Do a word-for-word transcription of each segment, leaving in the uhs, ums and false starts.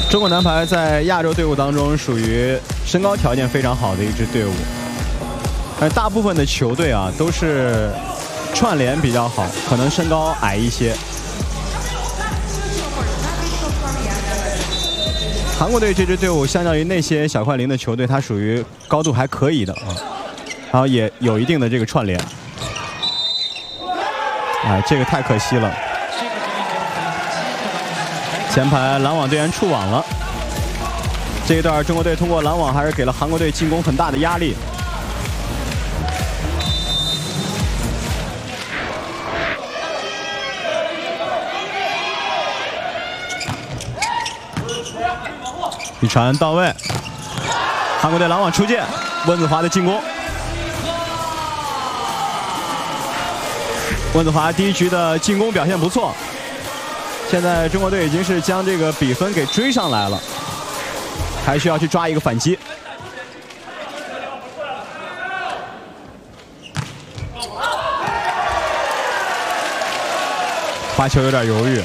中国男排在亚洲队伍当中属于身高条件非常好的一支队伍，但大部分的球队啊都是串联比较好，可能身高矮一些。韩国队这支队伍相较于那些小快灵的球队，它属于高度还可以的啊，然后也有一定的这个串联。哎，这个太可惜了。 前排拦网队员触网了，这一段中国队通过拦网还是给了韩国队进攻很大的压力。一传到位，韩国队拦网出界，温子华的进攻。温子华第一局的进攻表现不错。 现在中国队已经是将这个比分给追上来了，还需要去抓一个反击。发球有点犹豫。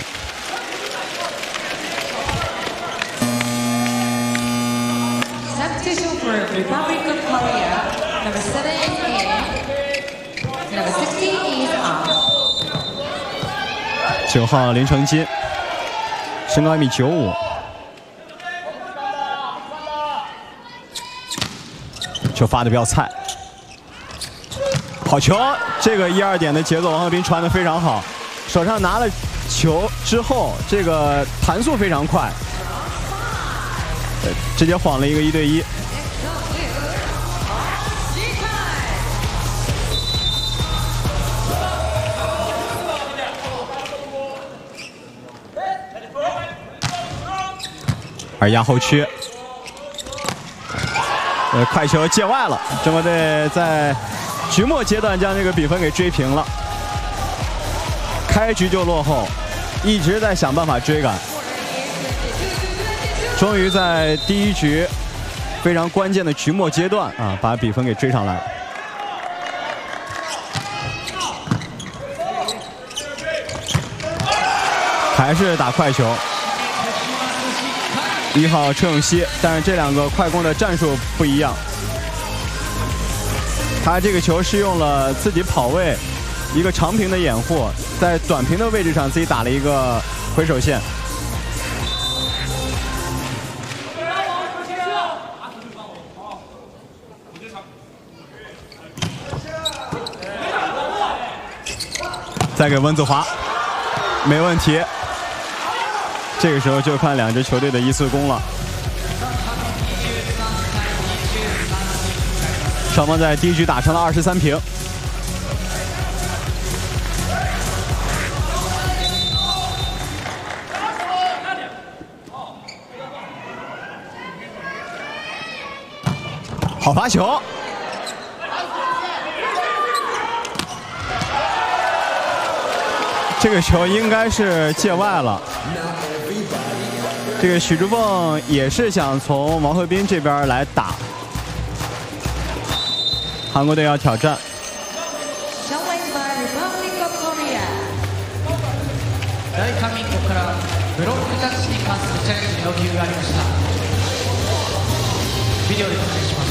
九号林成金，身高一米九五，球发的比较菜，好球！这个一二点的节奏，王鹤斌传的非常好，手上拿了球之后，这个弹速非常快，直接晃了一个一对一。 而压后区，呃，快球界外了。中国队在局末阶段将这个比分给追平了，开局就落后，一直在想办法追赶，终于在第一局非常关键的局末阶段啊，把比分给追上来了。还是打快球。 一号车永熙，但是这两个快攻的战术不一样。他这个球是用了自己跑位，一个长平的掩护，在短平的位置上自己打了一个回手线。再给温子华，没问题。 这个时候就看两支球队的一次攻了。双方在第一局打成了二十三平。好发球！这个球应该是界外了。 这个许志凤也是想从王鹤斌这边来打，韩国队要挑战。 ビデオで確認します。